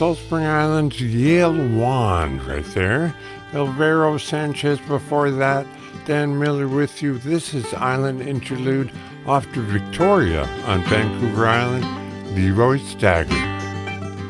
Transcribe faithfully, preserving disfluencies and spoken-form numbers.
Salt Spring Island's Yale Wand right there. Elvero Sanchez before that. Dan Miller with you. This is Island Interlude off to Victoria on Vancouver Island. Leroy Stagger.